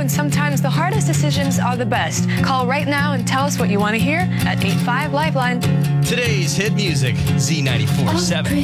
and sometimes the hardest decisions are the best. Call right now and tell us what you want to hear at 85 Lifeline. Today's hit music, Z94.7.